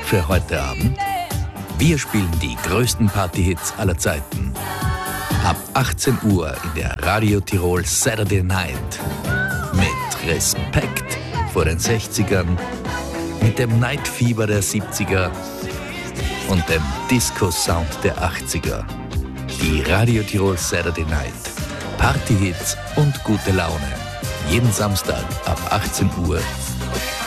für heute Abend? Wir spielen die größten Partyhits aller Zeiten. Ab 18 Uhr in der Radio Tirol Saturday Night. Mit Respekt vor den 60ern, mit dem Nightfieber der 70er und dem Disco-Sound der 80er. Die Radio Tirol Saturday Night. Partyhits und gute Laune. Jeden Samstag ab 18 Uhr